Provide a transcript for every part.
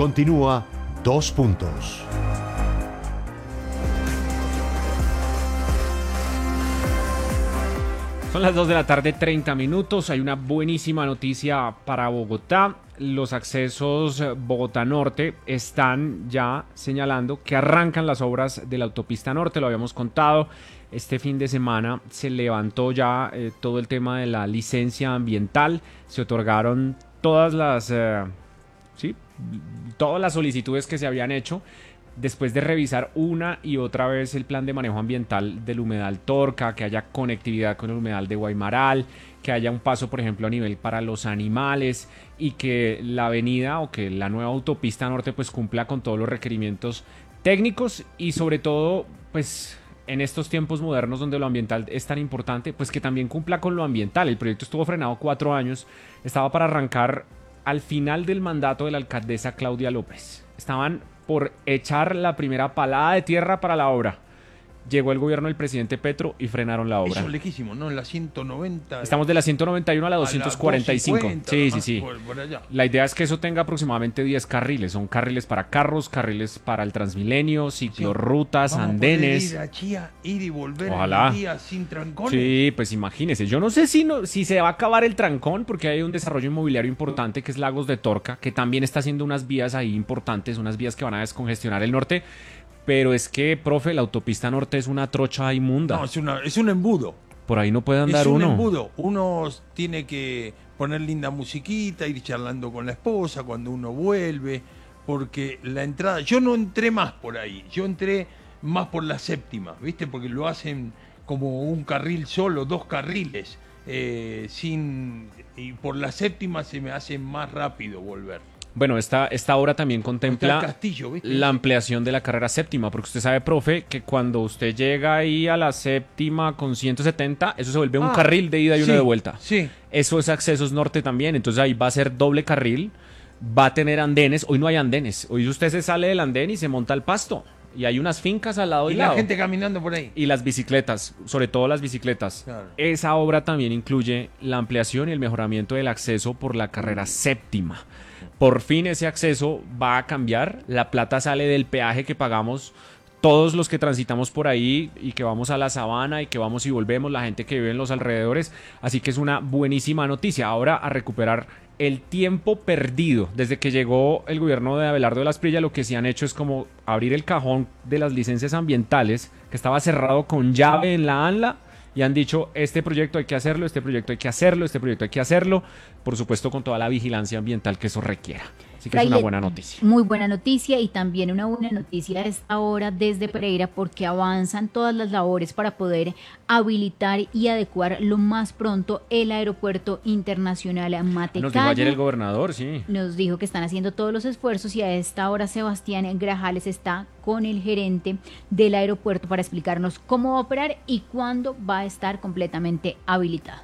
Continúa Dos Puntos. Son las 2 de la tarde, 30 minutos. Hay una buenísima noticia para Bogotá. Los accesos Bogotá Norte están ya señalando que arrancan las obras de la autopista norte. Lo habíamos contado. Este fin de semana se levantó ya todo el tema de la licencia ambiental. Se otorgaron todas las solicitudes que se habían hecho, después de revisar una y otra vez el plan de manejo ambiental del humedal Torca, que haya conectividad con el humedal de Guaymaral, que haya un paso, por ejemplo, a nivel para los animales, y que la avenida o que la nueva autopista norte pues cumpla con todos los requerimientos técnicos y sobre todo pues en estos tiempos modernos donde lo ambiental es tan importante, pues que también cumpla con lo ambiental. El proyecto estuvo frenado 4 años, estaba para arrancar al final del mandato de la alcaldesa Claudia López. Estaban por echar la primera palada de tierra para la obra. Llegó el gobierno del presidente Petro y frenaron la obra. Eso es lejísimo, ¿no? En la 190. Estamos de la 191 a la 245. A la 250, Sí. Por allá. La idea es que eso tenga aproximadamente 10 carriles. Son carriles para carros, carriles para el Transmilenio, ciclorrutas, andenes. Vamos a poder ir y volver. Ojalá. En el día sin trancones. Sí, pues imagínese. Yo no sé si se va a acabar el trancón, porque hay un desarrollo inmobiliario importante que es Lagos de Torca, que también está haciendo unas vías ahí importantes, unas vías que van a descongestionar el norte. Pero es que, profe, la autopista norte es una trocha inmunda. No, es un embudo. Por ahí no puede andar uno. Es un uno. embudo. Uno tiene que poner linda musiquita, ir charlando con la esposa cuando uno vuelve, porque la entrada... Yo no entré más por ahí, yo entré más por la séptima, ¿viste? Porque lo hacen como un carril solo, 2 carriles, y por la séptima se me hace más rápido volver. Bueno, esta obra también contempla Castillo, ¿viste? la ampliación de la carrera séptima, porque usted sabe, profe, que cuando usted llega ahí a la séptima con 170, eso se vuelve un carril de ida y uno de vuelta. Sí. Eso es accesos norte también, entonces ahí va a ser doble carril, va a tener andenes. Hoy no hay andenes, hoy usted se sale del andén y se monta al pasto, y hay unas fincas al lado y la gente caminando por ahí. Y las bicicletas, sobre todo las bicicletas. Claro. Esa obra también incluye la ampliación y el mejoramiento del acceso por la carrera séptima. Por fin ese acceso va a cambiar. La plata sale del peaje que pagamos todos los que transitamos por ahí y que vamos a la sabana y que vamos y volvemos, la gente que vive en los alrededores. Así que es una buenísima noticia. Ahora a recuperar el tiempo perdido. Desde que llegó el gobierno de Abelardo de la Espriella, lo que sí han hecho es como abrir el cajón de las licencias ambientales, que estaba cerrado con llave en la ANLA, y han dicho, este proyecto hay que hacerlo, este proyecto hay que hacerlo, este proyecto hay que hacerlo, por supuesto con toda la vigilancia ambiental que eso requiera. Así que es una buena noticia. Muy buena noticia, y también una buena noticia a esta hora desde Pereira, porque avanzan todas las labores para poder habilitar y adecuar lo más pronto el aeropuerto internacional Matecaña. Nos dijo ayer el gobernador, sí. Nos dijo que están haciendo todos los esfuerzos, y a esta hora Sebastián Grajales está con el gerente del aeropuerto para explicarnos cómo va a operar y cuándo va a estar completamente habilitado.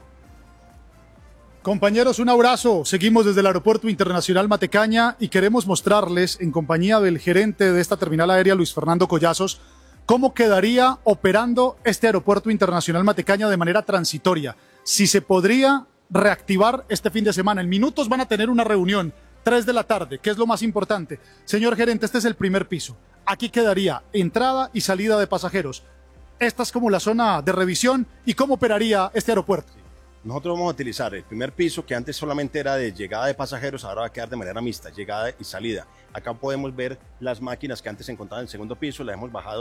Compañeros, un abrazo. Seguimos desde el Aeropuerto Internacional Matecaña y queremos mostrarles, en compañía del gerente de esta terminal aérea, Luis Fernando Collazos, cómo quedaría operando este Aeropuerto Internacional Matecaña de manera transitoria. Si se podría reactivar este fin de semana. En minutos van a tener una reunión, 3 de la tarde, que es lo más importante. Señor gerente, este es el primer piso. Aquí quedaría entrada y salida de pasajeros. Esta es como la zona de revisión. ¿Y cómo operaría este aeropuerto? Nosotros vamos a utilizar el primer piso, que antes solamente era de llegada de pasajeros, ahora va a quedar de manera mixta, llegada y salida. Acá podemos ver las máquinas que antes se encontraban en el segundo piso, las hemos bajado